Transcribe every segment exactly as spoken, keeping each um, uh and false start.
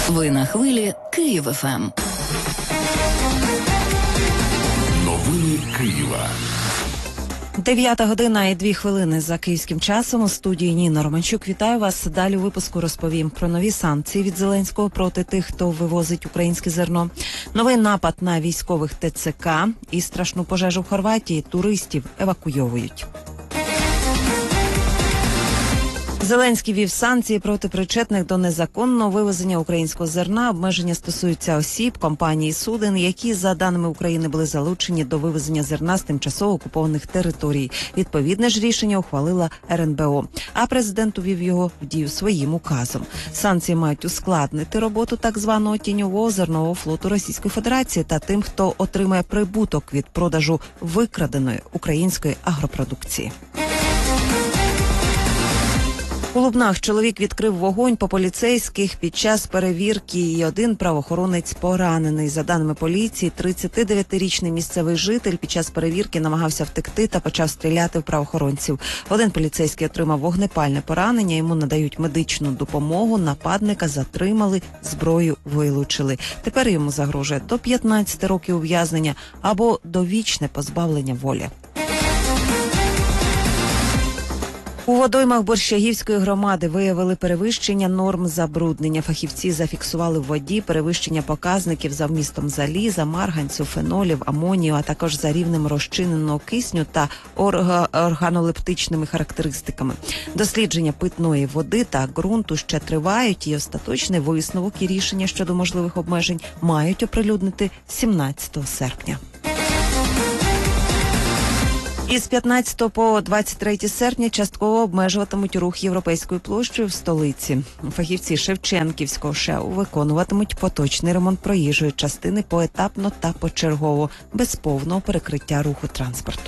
Ви на хвилі Київ еф ем. Новини Києва. Дев'ята година і дві хвилини за київським часом. У студії Ніна Романчук. Вітаю вас. Далі у випуску розповім про нові санкції від Зеленського проти тих, хто вивозить українське зерно, новий напад на військових те це ка і страшну пожежу в Хорватії. Туристів евакуйовують. Зеленський ввів санкції проти причетних до незаконного вивезення українського зерна. Обмеження стосуються осіб, компаній і суден, які, за даними України, були залучені до вивезення зерна з тимчасово окупованих територій. Відповідне ж рішення ухвалила ер ен бе о. А президент увів його в дію своїм указом. Санкції мають ускладнити роботу так званого тіньового зернового флоту Російської Федерації та тим, хто отримає прибуток від продажу викраденої української агропродукції. У Лубнах чоловік відкрив вогонь по поліцейських під час перевірки, і один правоохоронець поранений. За даними поліції, тридцятидевятирічний місцевий житель під час перевірки намагався втекти та почав стріляти в правоохоронців. Один поліцейський отримав вогнепальне поранення, йому надають медичну допомогу, нападника затримали, зброю вилучили. Тепер йому загрожує до п'ятнадцяти років ув'язнення або довічне позбавлення волі. У водоймах Борщагівської громади виявили перевищення норм забруднення. Фахівці зафіксували в воді перевищення показників за вмістом заліза, марганцю, фенолів, амонію, а також за рівнем розчиненого кисню та орга- органолептичними характеристиками. Дослідження питної води та ґрунту ще тривають, і остаточний висновок і рішення щодо можливих обмежень мають оприлюднити сімнадцятого серпня. Із п'ятнадцятого по двадцять третє серпня частково обмежуватимуть рух Європейською площею в столиці. Фахівці Шевченківського ШЕУ виконуватимуть поточний ремонт проїжджої частини поетапно та почергово, без повного перекриття руху транспорту.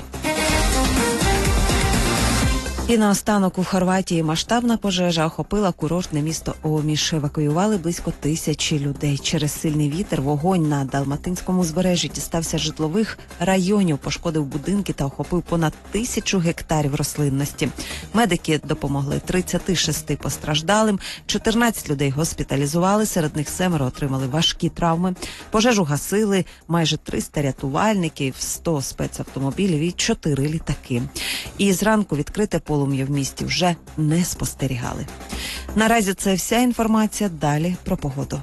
І наостанок у Хорватії масштабна пожежа охопила курортне місто Оміш. Евакуювали близько тисячі людей. Через сильний вітер вогонь на Далматинському узбережжі дістався житлових районів, пошкодив будинки та охопив понад тисячу гектарів рослинності. Медики допомогли тридцяти шести постраждалим, чотирнадцять людей госпіталізували, серед них семеро отримали важкі травми. Пожежу гасили майже триста рятувальників, сто спецавтомобілів і чотири літаки. І зранку відкрите полум'я в місті вже не спостерігали. Наразі це вся інформація. Далі про погоду.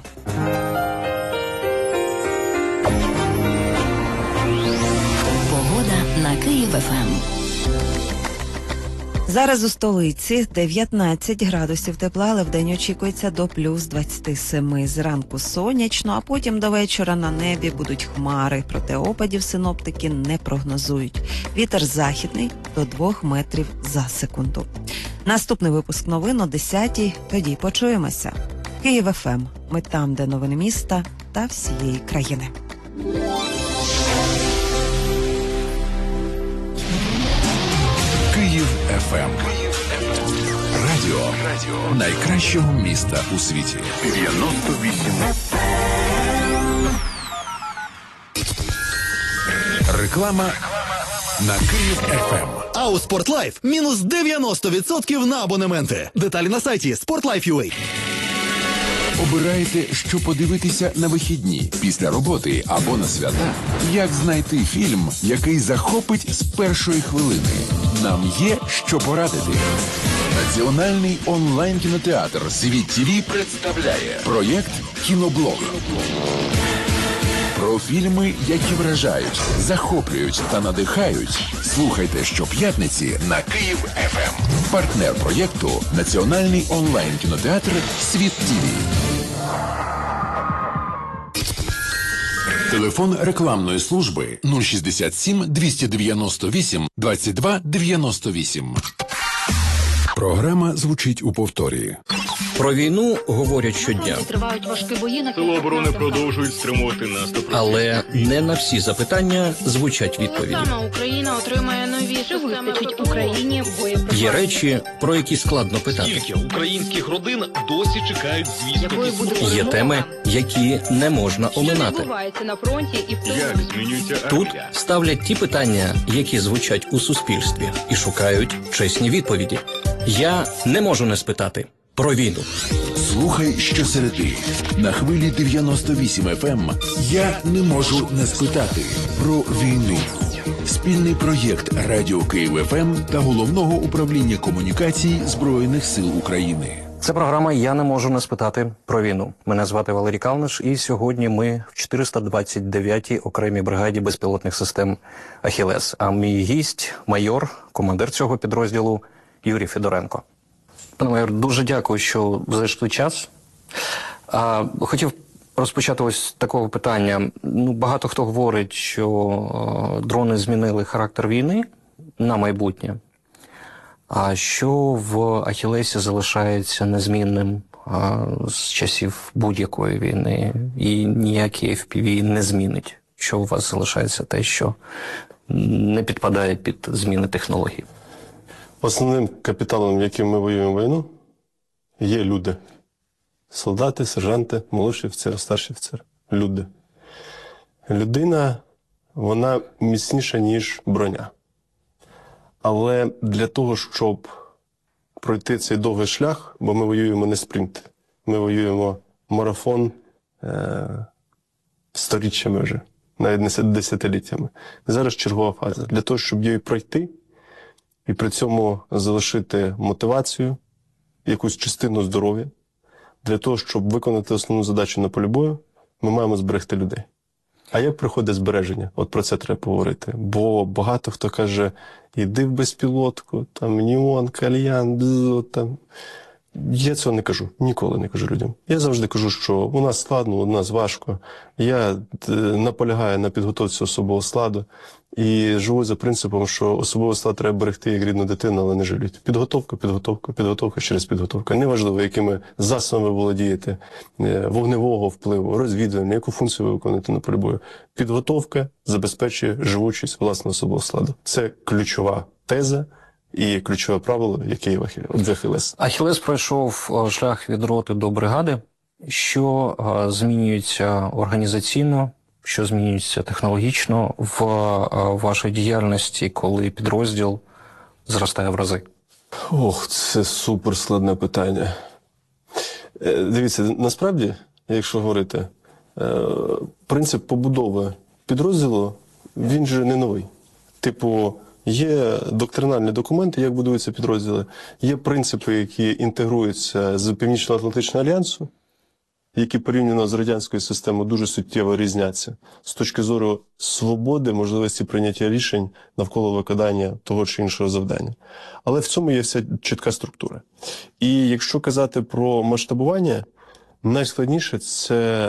Погода на Київ еф ем. Зараз у столиці дев'ятнадцять градусів тепла, але вдень очікується до плюс двадцять сім. Зранку сонячно, а потім до вечора на небі будуть хмари. Проте опадів синоптики не прогнозують. Вітер західний до двох метрів за секунду. Наступний випуск новин о десятій. Тоді почуємося. Київ еф ем. Ми там, де новини міста та всієї країни. Київ еф ем. Радіо. Радіо найкращого міста у світі. дев'яносто вісім. Реклама на Київ еф ем. А у Спортлайф мінус дев'яносто відсотків на абонементи. Деталі на сайті спортлайф крапка ю а. Обираєте, що подивитися на вихідні, після роботи або на свята? Як знайти фільм, який захопить з першої хвилини? Нам є що порадити. Національний онлайн-кінотеатр «Світ ТІВІ» представляє проєкт «Кіноблог». Про фільми, які вражають, захоплюють та надихають. Слухайте щоп'ятниці на Київ еф ем. Партнер проєкту – Національний онлайн-кінотеатр «Світ ТІВІ». Телефон рекламної служби нуль шістдесят сім двісті дев'яносто вісім двадцять два дев'яносто вісім. Програма звучить у повторі. Про війну говорять щодня. Тривають важкі бої на Сили оборони продовжують стримувати наступ. Але не на всі запитання звучать відповіді. Саме Україна отримає нові системи Україні боєприпасів. Є речі, про які складно питати. Скільки українських родин досі чекають звістки? Є теми, які не можна оминати. Відбувається на фронті і в Як змінюється Тут армія? ставлять ті питання, які звучать у суспільстві, і шукають чесні відповіді. Я не можу не спитати про війну. Слухай щосереди на хвилі дев'яносто вісім еф ем. Я не можу не спитати про війну. Спільний проєкт Радіо Київ еф ем та Головного управління комунікацій Збройних сил України. Це програма «Я не можу не спитати про війну». Мене звати Валерій Калниш, і сьогодні ми в чотириста двадцять дев'ятій окремій бригаді безпілотних систем «Ахілес». А мій гість – майор, командир цього підрозділу Юрій Федоренко. Пане майор, дуже дякую, що знайшли час. А, хотів розпочати ось з такого питання. Ну, багато хто говорить, що а, дрони змінили характер війни на майбутнє. А що в Ахілесі залишається незмінним а, з часів будь-якої війни, і ніякий еф пі ві не змінить? Що у вас залишається те, що не підпадає під зміни технологій? Основним капіталом, яким ми воюємо війну, є люди. Солдати, сержанти, молодші офіцери, старші офіцери. Люди. Людина, вона міцніша, ніж броня. Але для того, щоб пройти цей довгий шлях, бо ми воюємо не спринт, ми воюємо марафон е- сторіччями вже, навіть не десятиліттями. Зараз чергова фаза. Для того, щоб її пройти і при цьому залишити мотивацію, якусь частину здоров'я, для того, щоб виконати основну задачу на полі бою, ми маємо зберегти людей. А як приходить збереження? От про це треба поговорити. Бо багато хто каже, іди в безпілотку, там, Ніон, Кальян, бзо, там. Я цього не кажу, ніколи не кажу людям. Я завжди кажу, що у нас складно, у нас важко. Я наполягаю на підготовці особового складу і живу за принципом, що особовий склад треба берегти як рідну дитину, але не жаліть. Підготовка, підготовка, підготовка через підготовку. Неважливо, якими засобами володієте, вогневого впливу, розвідування, яку функцію ви виконуєте на полі бою. Підготовка забезпечує живучість власного особового складу. Це ключова теза і ключове правило, яке є в Ахілес. Ахілес пройшов шлях від роти до бригади. Що а, змінюється організаційно, що змінюється технологічно в а, вашій діяльності, коли підрозділ зростає в рази? Ох, це суперскладне питання. Е, дивіться, насправді, якщо говорити, е, принцип побудови підрозділу, він же не новий. Типу, є доктринальні документи, як будуються підрозділи, є принципи, які інтегруються з Північно-Атлантичного альянсу, які порівняно з радянською системою дуже суттєво різняться з точки зору свободи, можливості прийняття рішень навколо виконання того чи іншого завдання. Але в цьому є вся чітка структура. І якщо казати про масштабування, найскладніше – це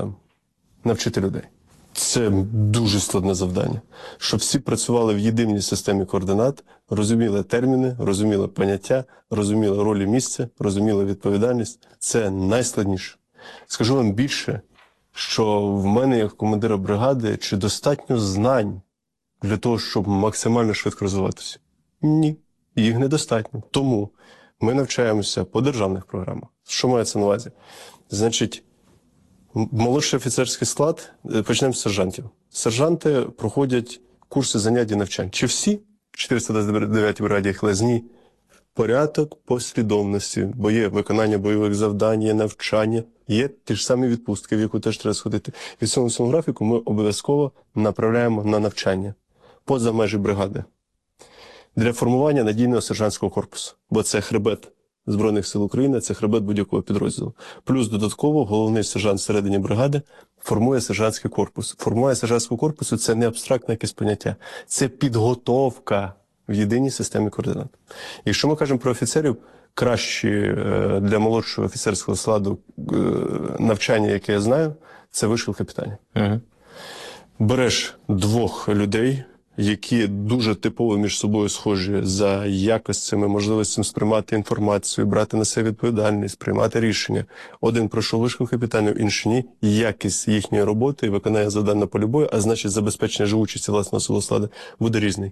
навчити людей. Це дуже складне завдання. Щоб всі працювали в єдиній системі координат, розуміли терміни, розуміли поняття, розуміли ролі місця, розуміли відповідальність. Це найскладніше. Скажу вам більше, що в мене, як командира бригади, чи достатньо знань для того, щоб максимально швидко розвиватися? Ні, їх недостатньо. Тому ми навчаємося по державних програмах. Що мається на увазі? Значить, молодший офіцерський склад, почнемо з сержантів. Сержанти проходять курси занять і навчань. Чи всі в чотириста двадцять дев'ятій бригаді Ахілес? Ні. Порядок послідовності, бо є виконання бойових завдань, є навчання, є ті ж самі відпустки, в яку теж треба сходити. І в цьому цьому графіку ми обов'язково направляємо на навчання поза межі бригади для формування надійного сержантського корпусу, бо це хребет Збройних сил України, це хребет будь-якого підрозділу. Плюс додатково головний сержант всередині бригади формує сержантський корпус. Формує сержантського корпусу – це не абстрактне якесь поняття, це підготовка в єдиній системі координат. Якщо ми кажемо про офіцерів, кращі для молодшого офіцерського складу навчання, яке я знаю, це вишкіл капітанів. Угу. Береш двох людей, які дуже типово між собою схожі за якостями, можливостями сприймати інформацію, брати на себе відповідальність, приймати рішення. Один пройшов вишкіл капітанів, інший ні. Якість їхньої роботи і виконання завдань на полі бою, а значить забезпечення живучості власного особового складу, буде різний.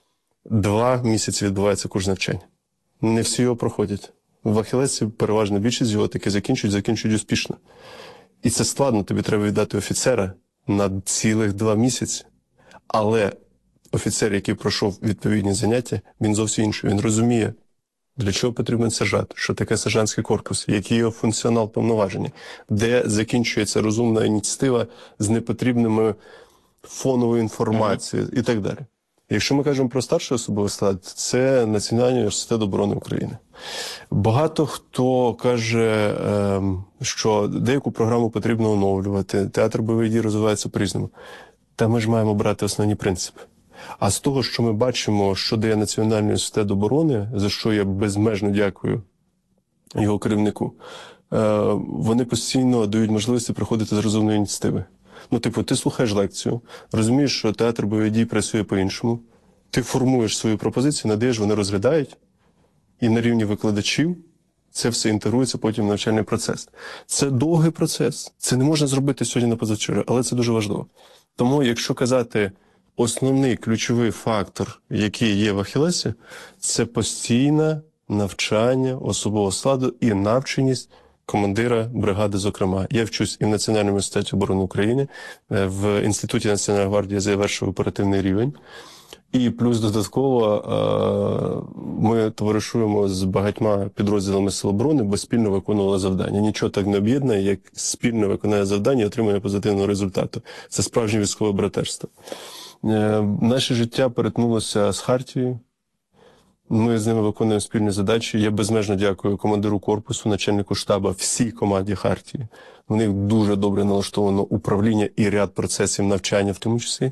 Два місяці відбувається курс навчання. Не всі його проходять. В Ахілесі переважно більшість його таки закінчують, закінчують успішно. І це складно, тобі треба віддати офіцера на цілих два місяці. Але офіцер, який пройшов відповідні заняття, він зовсім інший. Він розуміє Для чого потрібен сержант? Що таке сержантський корпус? Який його функціонал повноваження? Де закінчується розумна ініціатива з непотрібними фоновою інформацією і так далі. Якщо ми кажемо про старший особовий склад, це Національний університет оборони України. Багато хто каже, що деяку програму потрібно оновлювати, театр бойових дій розвивається по-різному. Та ми ж маємо брати основні принципи. А з того, що ми бачимо, що дає Національний університет оборони, за що я безмежно дякую його керівнику, вони постійно дають можливості приходити з розумної ініціативи. Ну, типу, ти слухаєш лекцію, розумієш, що театр бойових дій працює по-іншому, ти формуєш свою пропозицію, надаєш, вони розглядають, і на рівні викладачів це все інтегрується потім в навчальний процес. Це довгий процес, це не можна зробити сьогодні на позавчора, але це дуже важливо. Тому, якщо казати, основний ключовий фактор, який є в Ахілесі, це постійне навчання особового складу і навченість командира бригади, зокрема. Я вчусь і в Національному університеті оборони України, в Інституті Національної гвардії завершив оперативний рівень. І плюс додатково ми товаришуємо з багатьма підрозділами Сил оборони, бо спільно виконували завдання. Нічого так не об'єднує, як спільно виконання завдання і отримання позитивного результату. Це справжнє військове братерство. Наше життя перетнулося з Хартією. Ми з ними виконуємо спільні задачі. Я безмежно дякую командиру корпусу, начальнику штабу, всій команді Хартії. У них дуже добре налаштовано управління і ряд процесів навчання в тому числі.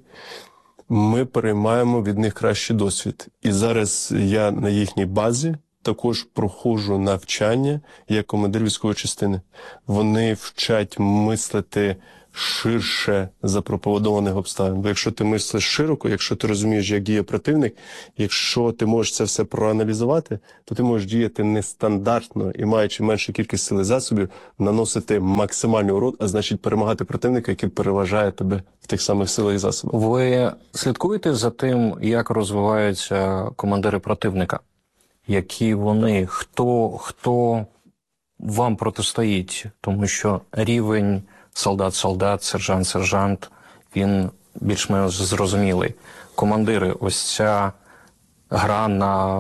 Ми переймаємо від них кращий досвід. І зараз я на їхній базі також проходжу навчання як командир військової частини. Вони вчать мислити ширше запропонованих обставин. Бо якщо ти мислиш широко, якщо ти розумієш, як діє противник, якщо ти можеш це все проаналізувати, то ти можеш діяти нестандартно і, маючи меншу кількість сил і засобів, наносити максимальний урон, а значить перемагати противника, який переважає тебе в тих самих силах і засобах. Ви слідкуєте за тим, як розвиваються командири противника? Які вони, хто, хто вам протистоїть? Тому що рівень солдат-солдат, сержант-сержант, він більш-менш зрозумілий. Командири, ось ця гра на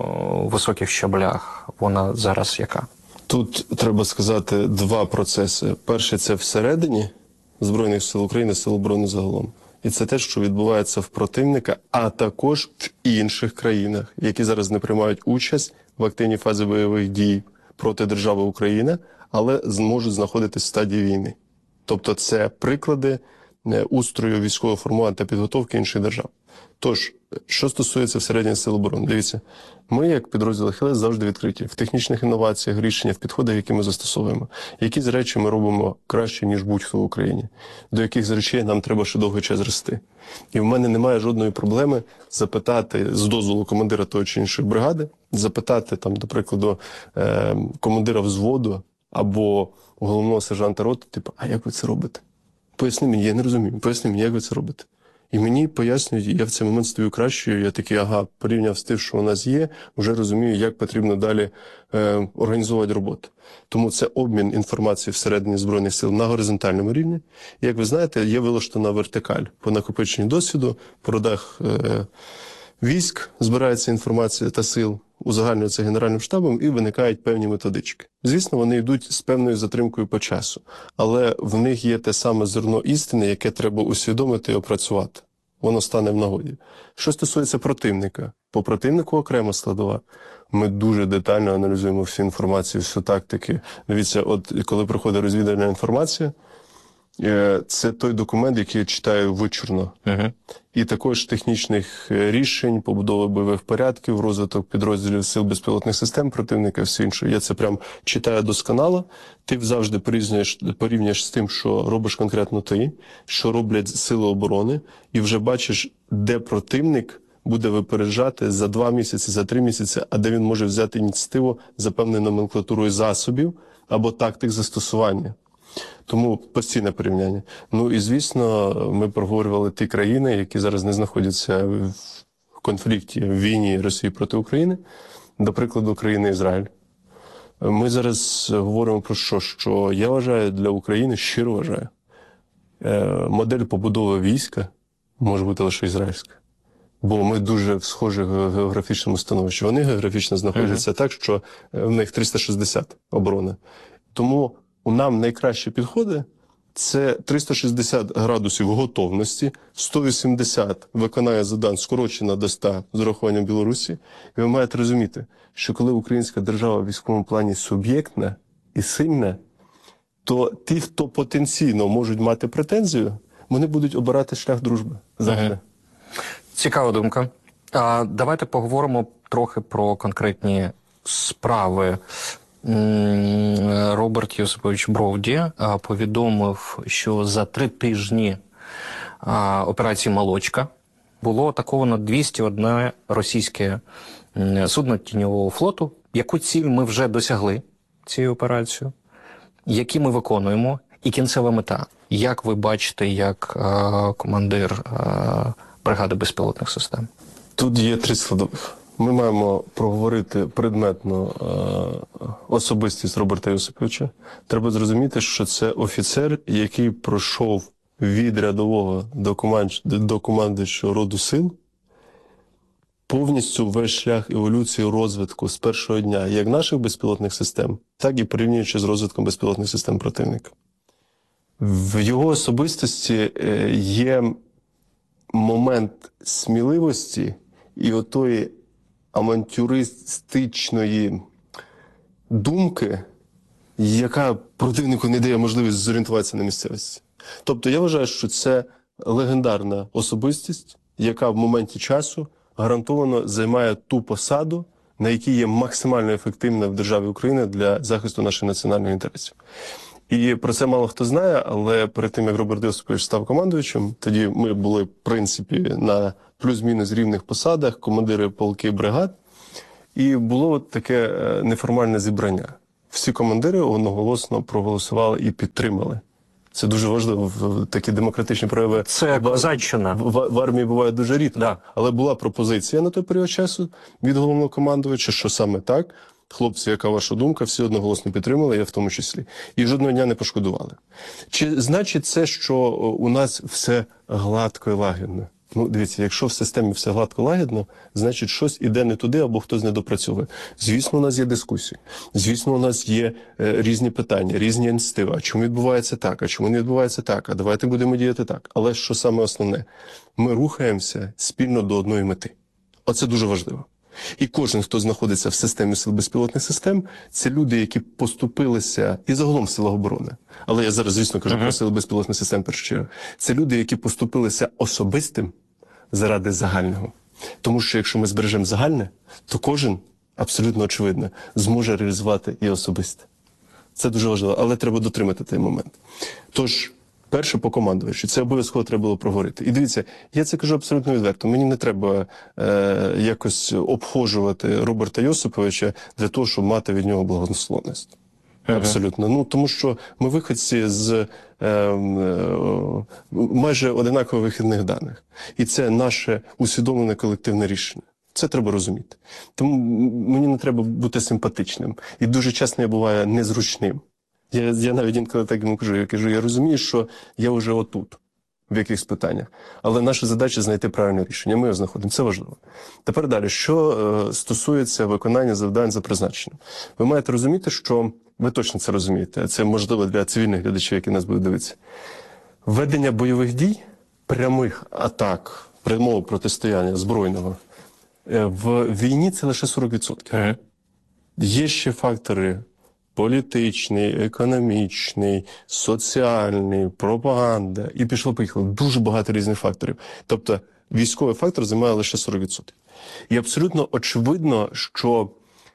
високих щаблях, вона зараз яка? Тут треба сказати два процеси. Перший – це всередині Збройних сил України, Сил оборони загалом. І це те, що відбувається в противника, а також в інших країнах, які зараз не приймають участь в активній фазі бойових дій проти держави Україна, але зможуть знаходитись в стадії війни. Тобто це приклади устрою військового формування та підготовки інших держав. Тож, що стосується всередині Сил оборони, дивіться, ми як підрозділ Ахілес завжди відкриті в технічних інноваціях, рішеннях, в підходах, які ми застосовуємо. Які з речей ми робимо краще, ніж будь-хто в Україні. До яких з речей нам треба ще довгий час рости. І в мене немає жодної проблеми запитати з дозволу командира тої чи іншої бригади, запитати, там, до прикладу, командира взводу або головного сержанта роти, типу, а як ви це робите? Поясни мені, я не розумію, поясни мені, як ви це робите? І мені пояснюють, я в цей момент стою кращою, я такий, ага, порівняв з тим, що у нас є, вже розумію, як потрібно далі е, організовувати роботу. Тому це обмін інформацією всередині Збройних сил на горизонтальному рівні. І, як ви знаєте, є вилаштована вертикаль по накопиченню досвіду, по родах е, військ збирається інформація та сил, узагальнюється Генеральним штабом і виникають певні методички. Звісно, вони йдуть з певною затримкою по часу, але в них є те саме зерно істини, яке треба усвідомити і опрацювати. Воно стане в нагоді. Що стосується противника, по противнику окрема складова. Ми дуже детально аналізуємо всю інформацію, всю тактики. Дивіться, от коли приходить розвідувальна інформація, це той документ, який я читаю вичурно. Uh-huh. І також технічних рішень, побудови бойових порядків, розвиток підрозділів сил безпілотних систем противника, все інше. Я це прям читаю досконало. Ти завжди порівнюєш, порівнюєш з тим, що робиш конкретно ти, що роблять сили оборони, і вже бачиш, де противник буде випереджати за два місяці, за три місяці, а де він може взяти ініціативу за певною номенклатурою засобів або тактик застосування. Тому постійне порівняння. Ну і, звісно, ми проговорювали ті країни, які зараз не знаходяться в конфлікті, в війні Росії проти України, до прикладу, країни Ізраїль. Ми зараз говоримо про що? Що я вважаю для України, щиро вважаю, модель побудови війська може бути лише ізраїльська. Бо ми дуже в схожому географічному становищі. Вони географічно знаходяться mm-hmm. так, що в них триста шістдесят оборони. Тому у нам найкращі підходи – це триста шістдесят градусів готовності, сто вісімдесят виконання завдань скорочено до ста з урахуванням Білорусі. І ви маєте розуміти, що коли українська держава в військовому плані суб'єктна і сильна, то ті, хто потенційно можуть мати претензію, вони будуть обирати шлях дружби завжди. Ага. Цікава думка. А, давайте поговоримо трохи про конкретні справи. Роберт Йосипович Бровді повідомив, що за три тижні операції «Молочка» було атаковано двісті одне російське судно тіньового флоту. Яку ціль ми вже досягли цією операцією? Які ми виконуємо? І кінцева мета. Як ви бачите, як а, командир а, бригади безпілотних систем? Тут є три складових. Ми маємо проговорити предметно е, особистість Роберта Йосиповича. Треба зрозуміти, що це офіцер, який пройшов від рядового до, команд, до командуючого роду сил повністю весь шлях еволюції розвитку з першого дня як наших безпілотних систем, так і порівнюючи з розвитком безпілотних систем противника. В його особистості е, є момент сміливості і отої авантюристичної думки, яка противнику не дає можливість зорієнтуватися на місцевості. Тобто я вважаю, що це легендарна особистість, яка в моменті часу гарантовано займає ту посаду, на якій є максимально ефективна в державі Україна для захисту наших національних інтересів. І про це мало хто знає, але перед тим, як Роберт Йосипович став командуючим, тоді ми були, в принципі, на плюс-мінус рівних посадах, командири полки бригад, і було таке неформальне зібрання. Всі командири одноголосно проголосували і підтримали. Це дуже важливо, в такі демократичні прояви. Це козаччина. В, в, в армії буває дуже рідко. Да. Але була пропозиція на той період часу від головного командувача, що саме так. Хлопці, яка ваша думка, всі одноголосно підтримали, я в тому числі. І жодного дня не пошкодували. Чи значить це, що у нас все гладко і лагідно? Ну, дивіться, якщо в системі все гладко лагідно, значить щось іде не туди, або хтось не допрацьовує. Звісно, у нас є дискусії. Звісно, у нас є е, різні питання, різні ініціативи. А чому відбувається так? А чому не відбувається так? А давайте будемо діяти так. Але що саме основне? Ми рухаємося спільно до одної мети. Оце дуже важливо. І кожен, хто знаходиться в системі сил безпілотних систем, це люди, які поступилися, і загалом в силах оборони. Але я зараз, звісно, кажу uh-huh. про сили безпілотних систем першу чергу. Це люди, які поступилися особистим заради загального. Тому що якщо ми збережемо загальне, то кожен, абсолютно очевидно, зможе реалізувати і особисте. Це дуже важливо, але треба дотримати той момент. Тож, перше по командувачу, це обов'язково треба було проговорити. І дивіться, я це кажу абсолютно відверто. Мені не треба е, якось обхожувати Роберта Йосиповича для того, щоб мати від нього благословність. Uh-huh. Абсолютно. Ну, тому що ми виходці з е, е, майже одинакових вихідних даних. І це наше усвідомлене колективне рішення. Це треба розуміти. Тому мені не треба бути симпатичним. І дуже часто я буваю незручним. Я, я навіть інколи так йому кажу, я кажу, я розумію, що я вже отут, в якихось питаннях. Але наша задача знайти правильне рішення. Ми його знаходимо. Це важливо. Тепер далі. Що е, стосується виконання завдань за призначенням. Ви маєте розуміти, що ви точно це розумієте. Це можливо для цивільних глядачів, які нас будуть дивитися. Ведення бойових дій, прямих атак, прямого протистояння збройного, е, в війні це лише сорок відсотків. Ага. Є ще фактори політичний, економічний, соціальний, пропаганда. І пішло-поїхало. Дуже багато різних факторів. Тобто військовий фактор займає лише сорок відсотків. І абсолютно очевидно, що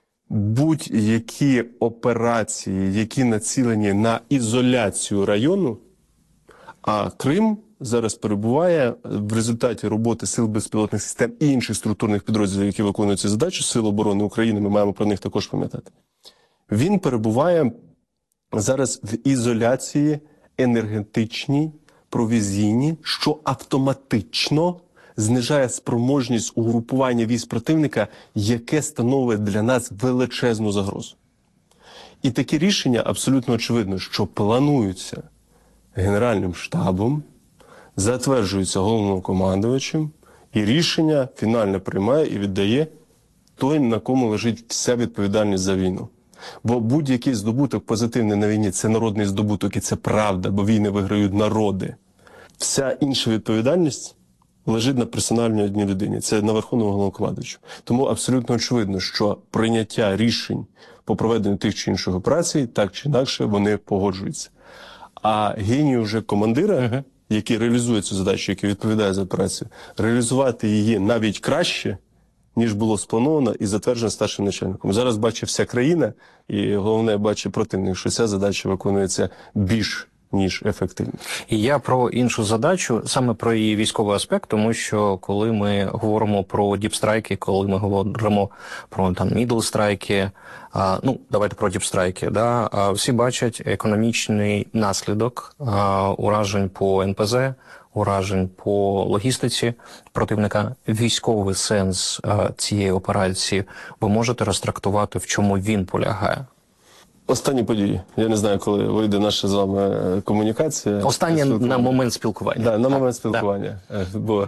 будь-які операції, які націлені на ізоляцію району, а Крим зараз перебуває в результаті роботи сил безпілотних систем і інших структурних підрозділів, які виконують ці задачі, Сил оборони України, ми маємо про них також пам'ятати. Він перебуває зараз в ізоляції енергетичній, провізійній, що автоматично знижає спроможність угрупування військ противника, яке становить для нас величезну загрозу. І такі рішення абсолютно очевидно, що плануються Генеральним штабом, затверджуються головнокомандувачем І рішення фінально приймає і віддає той, на кому лежить вся відповідальність за війну. Бо будь-який здобуток позитивний на війні – це народний здобуток, і це правда, бо війни виграють народи. Вся інша відповідальність лежить на персональній одній людині. Це на Верховному Головнокомандуючу. Тому абсолютно очевидно, що прийняття рішень по проведенню тих чи інших операцій, так чи інакше, вони погоджуються. А геній вже командира, uh-huh. який реалізує цю задачу, який відповідає за операцію, реалізувати її навіть краще, ніж було сплановано і затверджено старшим начальником. Зараз бачить вся країна, і головне бачить противник, що ця задача виконується більш ніж ефективно. І я про іншу задачу, саме про її військовий аспект, тому що коли ми говоримо про діпстрайки, коли ми говоримо про там мідлстрайки, а, ну, давайте про діпстрайки, да, а, всі бачать економічний наслідок а, уражень по ен пе зе, уражень по логістиці противника. Військовий сенс а, цієї операції ви можете розтрактувати, в чому він полягає? Останні події. Я не знаю, коли вийде наша з вами комунікація. Останнє на момент спілкування. Да, на так, момент спілкування. Да. Бо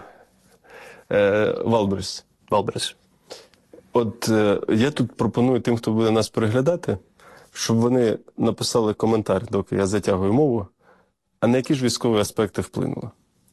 е, Валберес. Валберес. От е, я тут пропоную тим, хто буде нас переглядати, щоб вони написали коментар, доки я затягую мову, а на які ж військові аспекти вплинуло.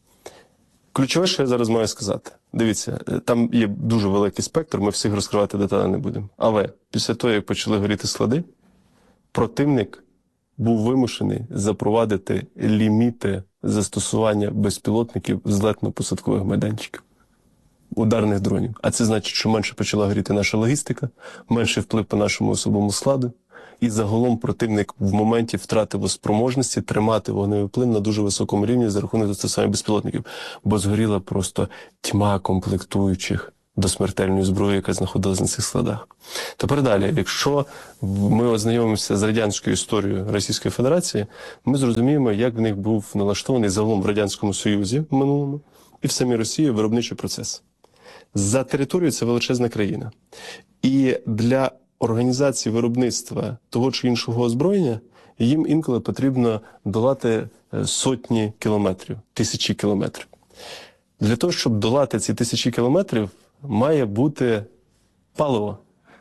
Ключове, що я зараз маю сказати. Дивіться, там є дуже великий спектр, ми всіх розкривати деталі не будемо. Але після того, як почали горіти склади, противник був вимушений запровадити ліміти застосування безпілотників злетно-посадкових майданчиків, ударних дронів. А це значить, що менше почала горіти наша логістика, менший вплив по нашому особовому складу, і загалом противник в моменті втратив спроможності тримати вогневий вплив на дуже високому рівні за рахунок застосування безпілотників, бо згоріла просто тьма комплектуючих до смертельної зброї, яка знаходилася на цих складах. Тепер далі, якщо ми ознайомимося з радянською історією Російської Федерації, ми зрозуміємо, як в них був налаштований загалом в Радянському Союзі в минулому і в самій Росії виробничий процес. За територією це величезна країна. І для організації виробництва того чи іншого озброєння їм інколи потрібно долати сотні кілометрів, тисячі кілометрів. Для того, щоб долати ці тисячі кілометрів, має бути паливо.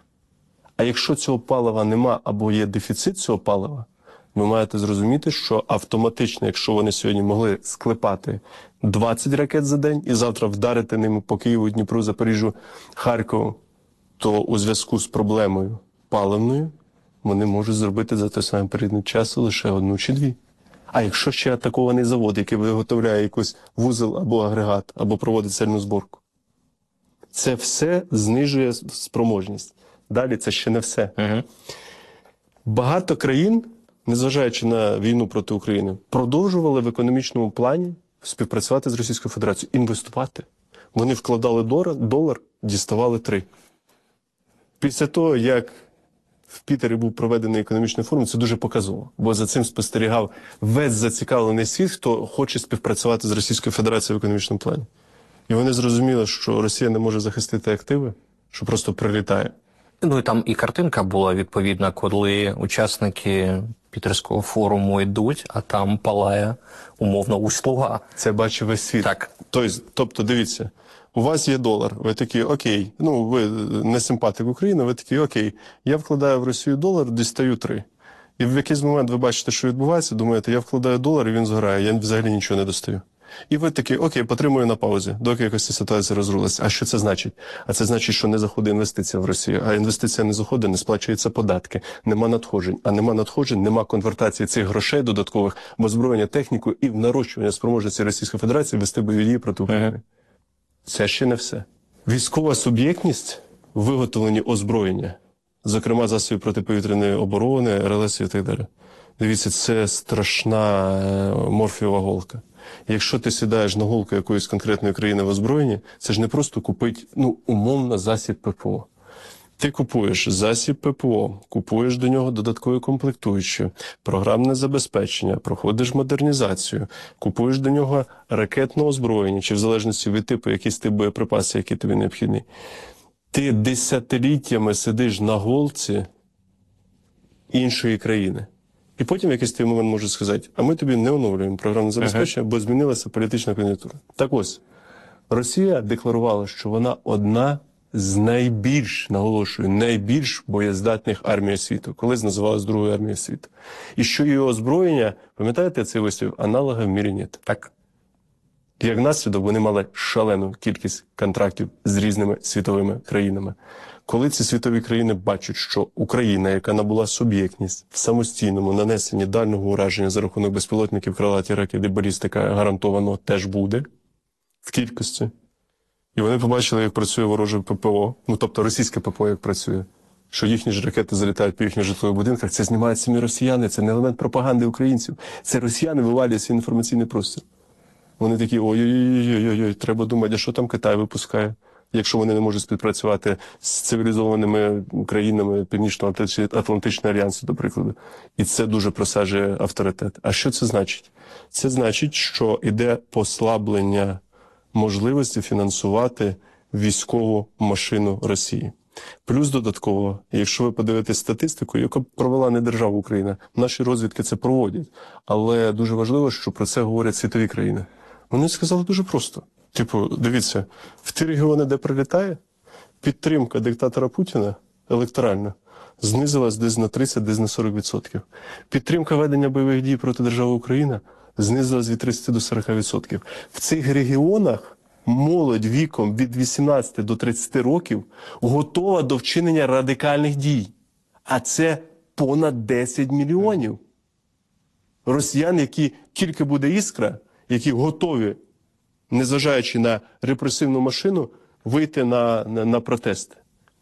А якщо цього палива нема або є дефіцит цього палива, ви маєте зрозуміти, що автоматично, якщо вони сьогодні могли склепати двадцять ракет за день і завтра вдарити ними по Києву, Дніпру, Запоріжжю, Харкову, то у зв'язку з проблемою паливною вони можуть зробити за той самий період часу лише одну чи дві. А якщо ще атакований завод, який виготовляє якийсь вузол або агрегат, або проводить цельну зборку, це все знижує спроможність. Далі це ще не все. Угу. Багато країн, незважаючи на війну проти України, продовжували в економічному плані співпрацювати з Російською Федерацією, інвестувати. Вони вкладали долар, діставали три. Після того, як в Пітері був проведений економічний форум, це дуже показово, бо за цим спостерігав весь зацікавлений світ, хто хоче співпрацювати з Російською Федерацією в економічному плані. І вони зрозуміли, що Росія не може захистити активи, що просто прилітає. Ну і там і картинка була відповідна, коли учасники Пітерського форуму йдуть, а там палає умовно услуга. Це бачить весь світ. Так. Тобто, дивіться, у вас є долар, ви такі, окей, ну ви не симпатик України, ви такі, окей, я вкладаю в Росію долар, дістаю три. І в якийсь момент ви бачите, що відбувається, думаєте, я вкладаю долар і він згорає, я взагалі нічого не достаю. І ви такі, окей, потримую на паузі, доки якось ця ситуація розрулиться. А що це значить? А це значить, що не заходить інвестиція в Росію. А інвестиція не заходить, не сплачуються податки, нема надходжень. А нема надходжень, нема конвертації цих грошей додаткових в озброєння, техніку і в нарощування спроможності Російської Федерації вести бойові дії проти України. Це ще не все. Військова суб'єктність, виготовлені озброєння, зокрема засобів протиповітряної оборони, ер ел ес і так далі. Дивіться, це страшна морфієва голка. Якщо ти сідаєш на голку якоїсь конкретної країни в озброєнні, це ж не просто купити, ну, умовно, засіб пе пе о. Ти купуєш засіб пе пе о, купуєш до нього додаткові комплектуючі, програмне забезпечення, проходиш модернізацію, купуєш до нього ракетне озброєння, чи в залежності від типу, якийсь тип боєприпасів, який тобі необхідний. Ти десятиліттями сидиш на голці іншої країни. І потім в якийсь той момент можуть сказати, а ми тобі не оновлюємо програмне забезпечення, ага. бо змінилася політична кон'юнктура. Так ось, Росія декларувала, що вона одна з найбільш, наголошую, найбільш боєздатних армій світу, колись називалась Другою армією світу. І що її озброєння, пам'ятаєте цей вислів, аналога в мірі нет. Так. Як наслідок, вони мали шалену кількість контрактів з різними світовими країнами. Коли ці світові країни бачать, що Україна, яка набула суб'єктність в самостійному нанесенні дальнього ураження за рахунок безпілотників, крилаті ракети, балістика гарантовано теж буде в кількості. І вони побачили, як працює вороже ППО, ну тобто російське ППО як працює, що їхні ж ракети залітають по їхніх житлових будинках, це знімають самі росіяни, це не елемент пропаганди українців. Це росіяни вивалюють свій інформаційний простір. Вони такі, ой-ой-ой, треба думати, а що там Китай випускає, якщо вони не можуть співпрацювати з цивілізованими країнами Північно-Атлантичного альянсу, до прикладу. І це дуже просаджує авторитет. А що це значить? Це значить, що йде послаблення можливості фінансувати військову машину Росії. Плюс додатково, якщо ви подивитесь статистику, яку провела не держава Україна, наші розвідки це проводять, але дуже важливо, що про це говорять світові країни. Вони сказали дуже просто. Типу, дивіться, в ті регіони, де прилітає, підтримка диктатора Путіна електоральна знизилась десь на тридцять, десь на сорок відсотків. Підтримка ведення бойових дій проти держави Україна знизилась від тридцяти до сорока відсотків. В цих регіонах молодь віком від вісімнадцяти до тридцяти років готова до вчинення радикальних дій. А це понад десять мільйонів. Росіян, які тільки буде іскра, які готові, незважаючи на репресивну машину, вийти на, на, на протести.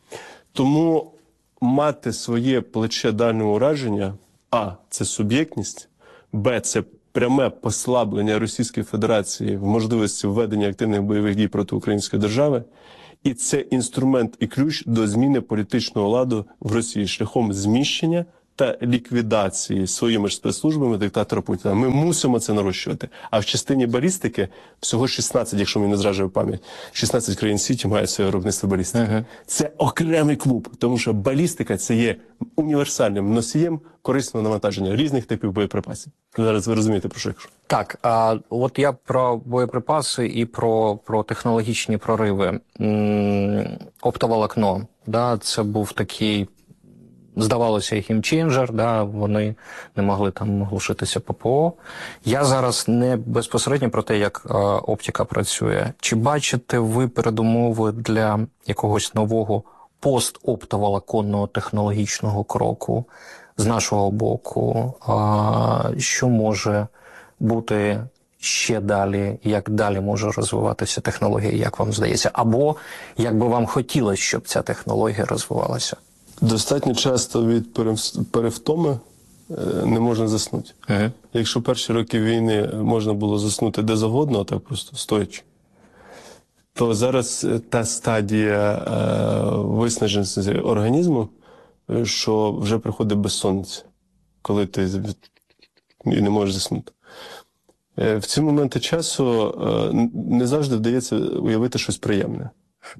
Тому мати своє плече дальнього ураження, а, це суб'єктність, б, це пряме послаблення Російської Федерації в можливості введення активних бойових дій проти української держави, і це інструмент і ключ до зміни політичного ладу в Росії шляхом зміщення та ліквідації своїми ж спецслужбами диктатора Путіна. Ми мусимо це нарощувати. А в частині балістики всього шістнадцять, якщо мені не зраджує пам'ять, шістнадцять країн в світі мають своє виробництво балістики. Ага. Це окремий клуб, тому що балістика – це є універсальним носієм корисного навантаження різних типів боєприпасів. Зараз ви розумієте, про що я кажу. Так, а от я про боєприпаси і про, про технологічні прориви. М-м, оптоволокно, да, це був такий, здавалося, і геймченджер, да, вони не могли там глушитися ППО. Я зараз не безпосередньо про те, як е, оптика працює. Чи бачите ви передумови для якогось нового постоптоволоконного технологічного кроку з нашого боку? Е, що може бути ще далі, як далі може розвиватися технологія, як вам здається? Або як би вам хотілося, щоб ця технологія розвивалася? Достатньо часто від перевтоми не можна заснути. Ага. Якщо перші роки війни можна було заснути де завгодно, так просто стоячи, то зараз та стадія е, виснаженості організму, що вже приходить безсонниця, коли ти і не можеш заснути. Е, в ці моменти часу е, не завжди вдається уявити щось приємне,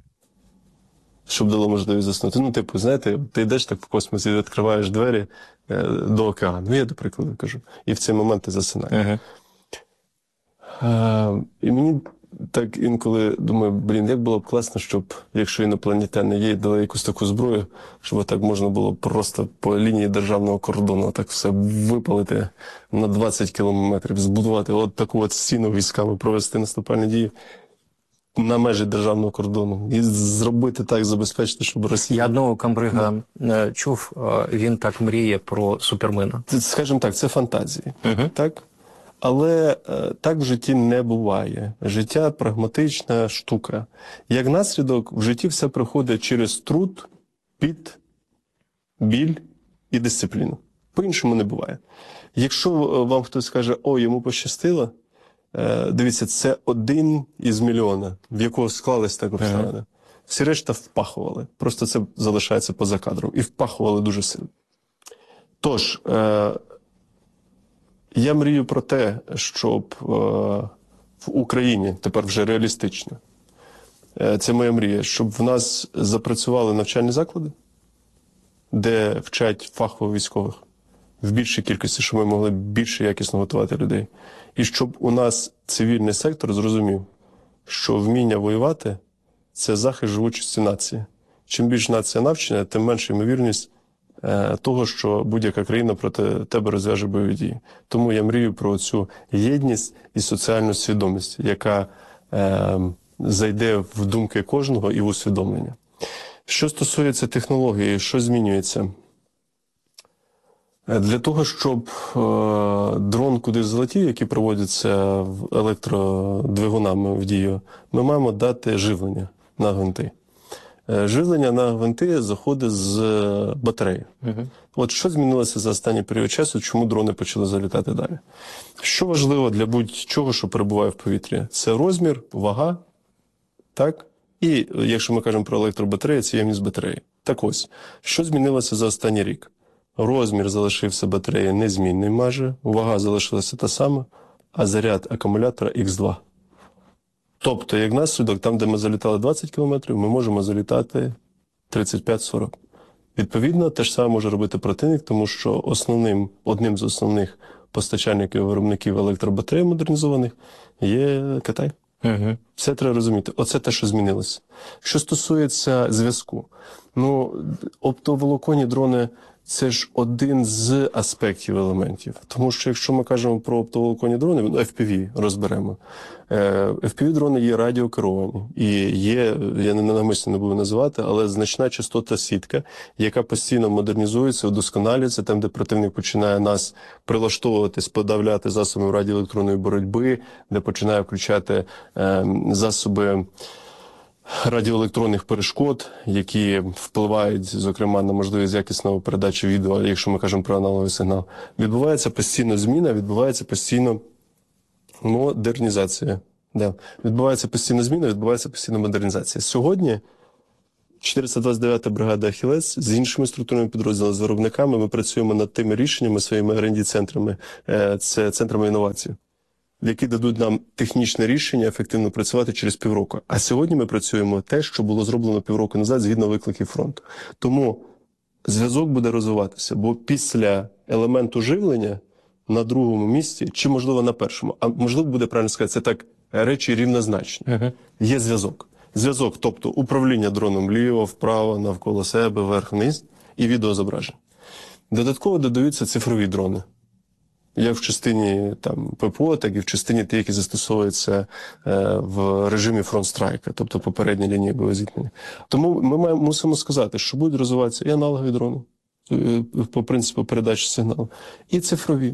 щоб дало можливість заснути. Ну, типу, знаєте, ти йдеш так по космосі, відкриваєш двері е, до океану. Ну, я, до прикладу, кажу. І в цей момент ти засинаєш. Ага. Е, і мені так інколи думаю, блін, як було б класно, щоб, якщо інопланетяни є, дали якусь таку зброю, щоб так можна було просто по лінії державного кордону так все випалити на двадцять кілометрів, збудувати от таку от стіну військами, провести наступальні дії на межі державного кордону. І зробити так, забезпечити, щоб Росія... Я одного комбрига no. чув, він так мріє про Супермена. Це, скажімо так, це фантазії. Uh-huh. Так? Але е, так в житті не буває. Життя – прагматична штука. Як наслідок, в житті все приходить через труд, піт, біль і дисципліну. По-іншому не буває. Якщо вам хтось скаже, о, йому пощастило, е, дивіться, це один із мільйона, в якого склались так обставини. Ага. Всі решта впахували. Просто це залишається поза кадром. І впахували дуже сильно. Тож, е, я мрію про те, щоб е, в Україні, тепер вже реалістично, е, це моя мрія, щоб в нас запрацювали навчальні заклади, де вчать фахово військових в більшій кількості, щоб ми могли більше якісно готувати людей. І щоб у нас цивільний сектор зрозумів, що вміння воювати – це захист живучості нації. Чим більш нація навчена, тим менша ймовірність е, того, що будь-яка країна проти тебе розв'яже бойові дії. Тому я мрію про цю єдність і соціальну свідомість, яка е, зайде в думки кожного і в усвідомлення. Що стосується технології, що змінюється? Для того, щоб е, дрон кудись залетів, який проводиться електродвигунами в дію, ми маємо дати живлення на гвинти. Е, живлення на гвинти заходить з батареї. Uh-huh. От що змінилося за останній період часу, чому дрони почали залітати далі? Що важливо для будь-чого, що перебуває в повітрі? Це розмір, вага, так? І, якщо ми кажемо про електробатареї, це ємність батареї. Так ось, що змінилося за останній рік? Розмір залишився батареї незмінний майже, вага залишилася та сама, а заряд акумулятора ікс два. Тобто, як наслідок, там, де ми залітали двадцять кілометрів, ми можемо залітати тридцять п'ять сорок. Відповідно, те ж саме може робити противник, тому що основним, одним з основних постачальників виробників електробатарей модернізованих є Китай. Угу. Все треба розуміти. Оце те, що змінилося. Що стосується зв'язку. Ну, оптоволоконні дрони – це ж один з аспектів елементів. Тому що якщо ми кажемо про оптоволоконні дрони, еф пі ві розберемо. еф пі ві-дрони є радіокеровані. І є, я не навмисно не буду називати, але значна частота сітка, яка постійно модернізується, удосконалюється, там, де противник починає нас прилаштовуватись, подавляти засоби радіоелектронної боротьби, де починає включати е, засоби радіоелектронних перешкод, які впливають, зокрема, на можливість якісного передачі відео, якщо ми кажемо про аналоговий сигнал. Відбувається постійно зміна, відбувається постійно модернізація. Да. Відбувається постійно зміна, відбувається постійно модернізація. Сьогодні чотириста двадцять дев'ята бригада «Ахілес» з іншими структурними підрозділами, з виробниками, ми працюємо над тими рішеннями, своїми ер енд ді-центрами, це центрами інновацій, які дадуть нам технічне рішення ефективно працювати через півроку. А сьогодні ми працюємо те, що було зроблено півроку назад згідно викликів фронту. Тому зв'язок буде розвиватися, бо після елементу живлення на другому місці, чи, можливо, на першому, а можливо, буде правильно сказати, це так речі рівнозначні. Uh-huh. Є зв'язок. Зв'язок, тобто управління дроном вліво, вправо, навколо себе, вверх-вниз і відеозображення. Додатково додаються цифрові дрони. Як в частині там ППО, так і в частині ті, які застосовуються е, в режимі фронт-страйка, тобто попередня лінія бойового зіткнення. Тому ми маємо, мусимо сказати, що будуть розвиватися і аналогові дрони, е, по принципу передачі сигналу, і цифрові,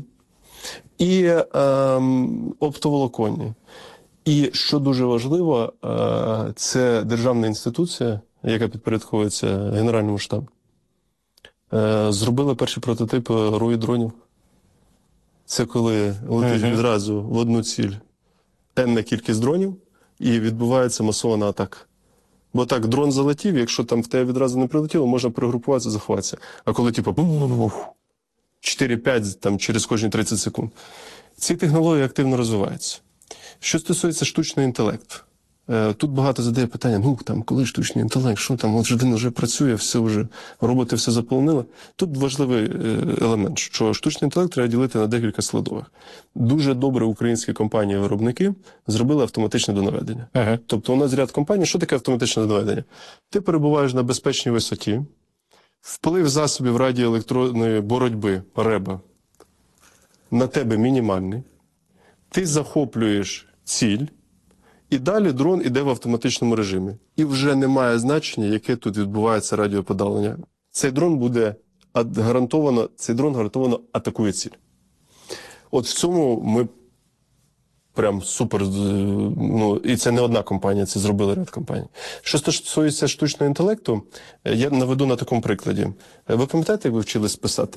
і е, оптоволоконні. І, що дуже важливо, е, це державна інституція, яка підпорядковується Генеральному штабу, е, зробила перші прототипи рою дронів. Це коли летить uh-huh. відразу в одну ціль енна кількість дронів і відбувається масована атака. Бо так, дрон залетів, якщо там в тебе відразу не прилетіло, можна перегрупуватися, заховатися. А коли типу чотири-п'ять там через кожні тридцять секунд. Ці технології активно розвиваються. Що стосується штучного інтелекту. Тут багато задає питання, ну там, коли штучний інтелект, що там, от людина вже працює, все вже, роботи все заполонили. Тут важливий елемент, що штучний інтелект треба ділити на декілька складових. Дуже добре українські компанії-виробники зробили автоматичне донаведення. Ага. Тобто у нас ряд компаній, що таке автоматичне донаведення? Ти перебуваєш на безпечній висоті, вплив засобів радіоелектронної боротьби, реба, на тебе мінімальний, ти захоплюєш ціль, і далі дрон іде в автоматичному режимі. І вже немає значення, яке тут відбувається радіоподавлення. Цей дрон буде гарантовано, цей дрон гарантовано атакує ціль. От в цьому ми прям супер, ну, і це не одна компанія, це зробили ряд компаній. Що стосується штучного інтелекту, я наведу на такому прикладі. Ви пам'ятаєте, як ви вчились писати?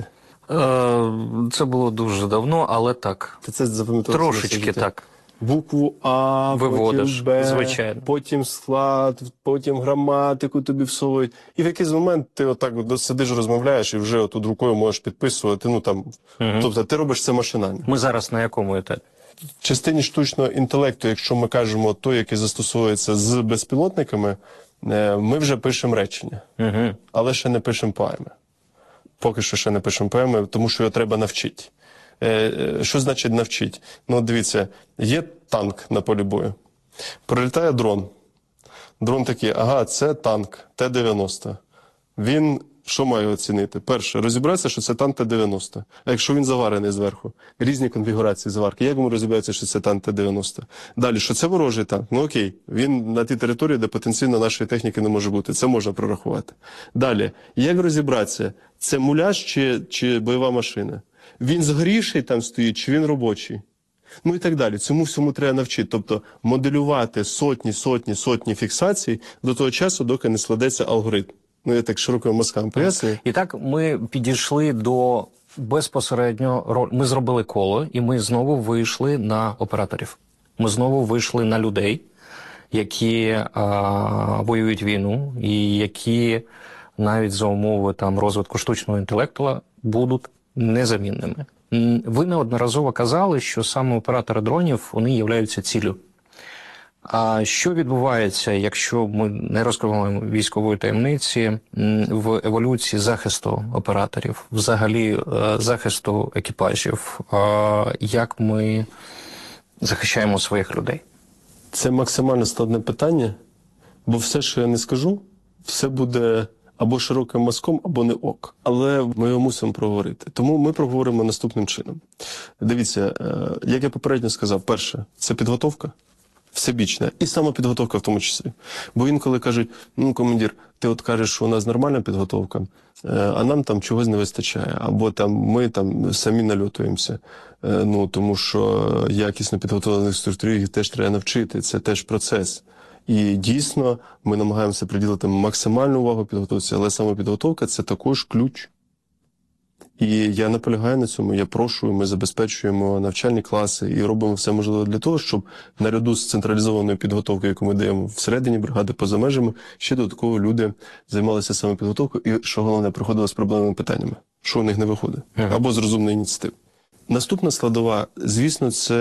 Це було дуже давно, але так. Ти це запам'ятовував? Трошечки так. Букву А, виводиш, потім Б, звичайно. Потім склад, потім граматику тобі всовують. І в якийсь момент ти отак сидиш, розмовляєш і вже отут рукою можеш підписувати. Ну, там, угу. Тобто ти робиш це машинально. Ми зараз на якому етапі? В частині штучного інтелекту, якщо ми кажемо той, який застосовується з безпілотниками, ми вже пишемо речення. Угу. Але ще не пишемо поеми. Поки що ще не пишемо поеми, тому що його треба навчити. Що значить навчити? Ну, дивіться, є танк на полі бою. Прилітає дрон. Дрон такий, ага, це танк Т дев'яносто. Він що має оцінити? Перше, розібратися, що це танк Т дев'яносто. А якщо він заварений зверху? Різні конфігурації заварки. Як йому розібратися, що це танк Т дев'яносто? Далі, що це ворожий танк? Ну окей, він на тій території, де потенційно нашої техніки не може бути. Це можна прорахувати. Далі, як розібратися, це муляж чи, чи бойова машина? Він згорівший там стоїть, чи він робочий? Ну і так далі. Цьому всьому треба навчити. Тобто моделювати сотні, сотні, сотні фіксацій до того часу, доки не складеться алгоритм. Ну, я так широкими мазками пояснюю. І так ми підійшли до безпосередньо роль. Ми зробили коло, і ми знову вийшли на операторів. Ми знову вийшли на людей, які а, воюють війну, і які навіть за умови там розвитку штучного інтелекту будуть незамінними. Ви неодноразово казали, що саме оператори дронів, вони являються ціллю. А що відбувається, якщо ми не розкриваємо військової таємниці в еволюції захисту операторів, взагалі захисту екіпажів, як ми захищаємо своїх людей? Це максимально складне питання, бо все, що я не скажу, все буде або широким мазком, або не ок. Але ми його мусимо проговорити. Тому ми проговоримо наступним чином. Дивіться, як я попередньо сказав, перше, це підготовка. Всебічна. І самопідготовка в тому числі. Бо інколи кажуть, ну, командир, ти от кажеш, що у нас нормальна підготовка, а нам там чогось не вистачає. Або там ми там самі нальотуємося. Ну, тому що якісно підготовлених структур їх теж треба навчити. Це теж процес. І дійсно ми намагаємося приділити максимальну увагу підготовці, але самопідготовка – це також ключ. І я наполягаю на цьому, я прошу, ми забезпечуємо навчальні класи і робимо все можливе для того, щоб наряду з централізованою підготовкою, яку ми даємо всередині бригади, поза межами, ще додатково люди займалися самопідготовкою і, що головне, приходили з проблемними питаннями, що у них не виходить, або з розумної ініціативи. Наступна складова, звісно, це